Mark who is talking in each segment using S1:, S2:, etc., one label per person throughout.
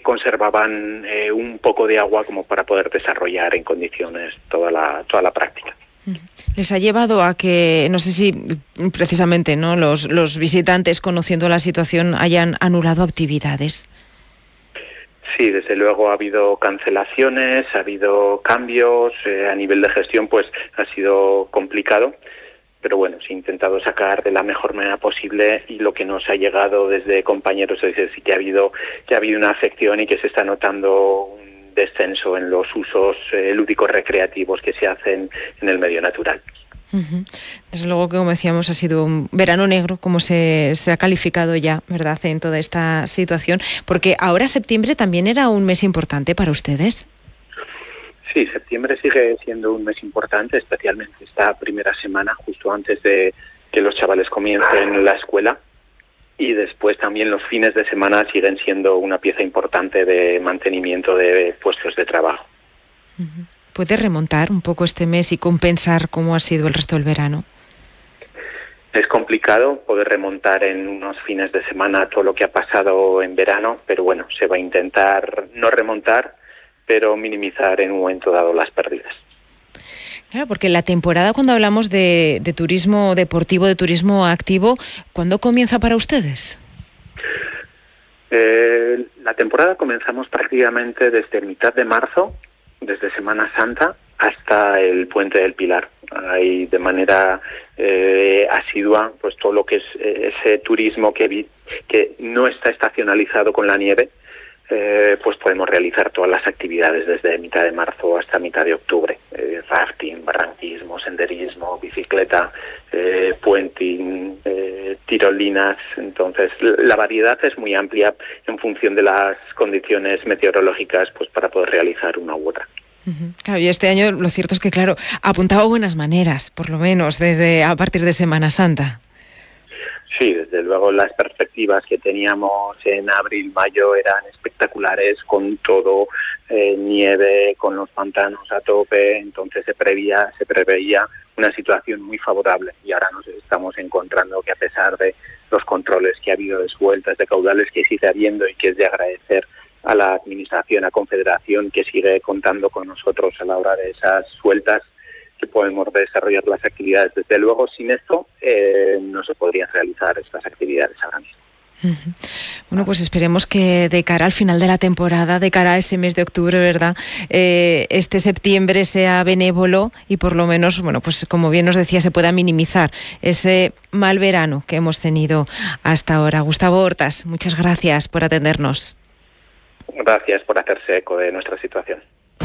S1: conservaban un poco de agua como para poder desarrollar en condiciones toda la práctica.
S2: Les ha llevado a que, no sé si precisamente, ¿no?, los visitantes, conociendo la situación, hayan anulado actividades.
S1: Sí, desde luego ha habido cancelaciones, ha habido cambios, a nivel de gestión pues ha sido complicado, pero bueno, se ha intentado sacar de la mejor manera posible, y lo que nos ha llegado desde compañeros es que sí que ha habido una afección y que se está notando un descenso en los usos lúdicos recreativos que se hacen en el medio natural.
S2: Desde luego que, como decíamos, ha sido un verano negro, como se ha calificado ya, ¿verdad?, en toda esta situación, porque ahora septiembre también era un mes importante para ustedes.
S1: Sí, septiembre sigue siendo un mes importante, especialmente esta primera semana, justo antes de que los chavales comiencen la escuela, y después también los fines de semana siguen siendo una pieza importante de mantenimiento de puestos de trabajo.
S2: ¿Puede remontar un poco este mes y compensar cómo ha sido el resto del verano?
S1: Es complicado poder remontar en unos fines de semana todo lo que ha pasado en verano, pero bueno, se va a intentar no remontar, pero minimizar en un momento dado las pérdidas.
S2: Claro, porque la temporada, cuando hablamos de turismo deportivo, de turismo activo, ¿cuándo comienza para ustedes?
S1: La temporada comenzamos prácticamente desde mitad de marzo, desde Semana Santa hasta el Puente del Pilar. Hay de manera asidua pues todo lo que es ese turismo que no está estacionalizado con la nieve, pues podemos realizar todas las actividades desde mitad de marzo hasta mitad de octubre. Rafting, barranquismo, senderismo, bicicleta, puenting, tirolinas. Entonces la variedad es muy amplia en función de las condiciones meteorológicas, pues para poder realizar una u otra.
S2: Claro, y este año lo cierto es que, claro, apuntaba buenas maneras, por lo menos a partir de Semana Santa.
S1: Sí, desde luego las perspectivas que teníamos en abril, mayo eran espectaculares, con todo nieve, con los pantanos a tope, entonces se preveía una situación muy favorable, y ahora nos estamos encontrando que, a pesar de los controles que ha habido de sueltas de caudales, que sigue habiendo, y que es de agradecer a la Administración, a Confederación, que sigue contando con nosotros a la hora de esas sueltas, que podemos desarrollar las actividades. Desde luego, sin esto no se podrían realizar estas actividades ahora mismo.
S2: Bueno, pues esperemos que de cara al final de la temporada, de cara a ese mes de octubre, ¿verdad?, este septiembre sea benévolo y por lo menos, bueno, pues como bien nos decía, se pueda minimizar ese mal verano que hemos tenido hasta ahora. Gustavo Hortas, muchas gracias por atendernos.
S1: Gracias por hacerse eco de nuestra situación.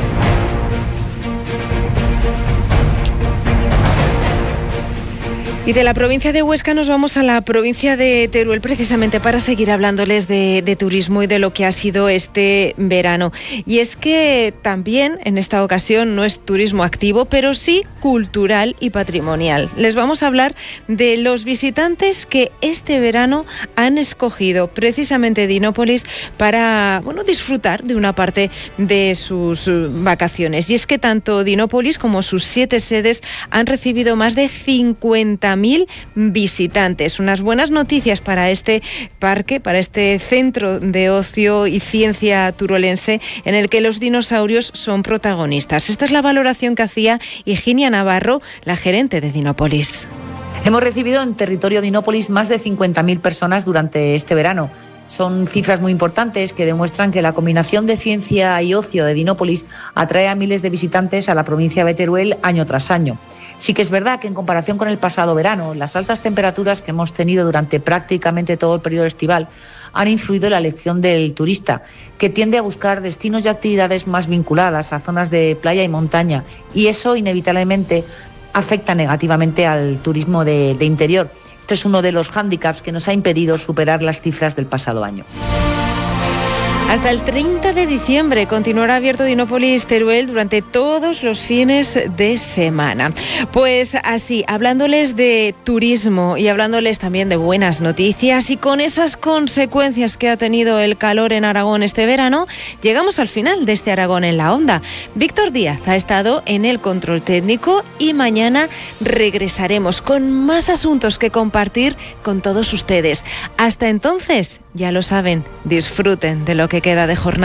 S2: Y de la provincia de Huesca nos vamos a la provincia de Teruel, precisamente para seguir hablándoles de turismo y de lo que ha sido este verano. Y es que también en esta ocasión no es turismo activo, pero sí cultural y patrimonial. Les vamos a hablar de los visitantes que este verano han escogido precisamente Dinópolis para, bueno, disfrutar de una parte de sus vacaciones. Y es que tanto Dinópolis como sus 7 sedes han recibido más de 50.000 visitantes. Unas buenas noticias para este parque, para este centro de ocio y ciencia turolense, en el que los dinosaurios son protagonistas. Esta es la valoración que hacía Higinia Navarro, la gerente de Dinópolis.
S3: Hemos recibido en territorio Dinópolis más de 50.000 personas durante este verano. Son cifras muy importantes que demuestran que la combinación de ciencia y ocio de Dinópolis atrae a miles de visitantes a la provincia de Teruel año tras año. Sí que es verdad que, en comparación con el pasado verano, las altas temperaturas que hemos tenido durante prácticamente todo el periodo estival han influido en la elección del turista, que tiende a buscar destinos y actividades más vinculadas a zonas de playa y montaña, y eso inevitablemente afecta negativamente al turismo de interior. Este es uno de los hándicaps que nos ha impedido superar las cifras del pasado año.
S2: Hasta el 30 de diciembre continuará abierto Dinópolis Teruel durante todos los fines de semana. Pues así, hablándoles de turismo y hablándoles también de buenas noticias, y con esas consecuencias que ha tenido el calor en Aragón este verano, llegamos al final de este Aragón en la Onda. Víctor Díaz ha estado en el control técnico y mañana regresaremos con más asuntos que compartir con todos ustedes. Hasta entonces, ya lo saben, disfruten de lo que queda de jornada.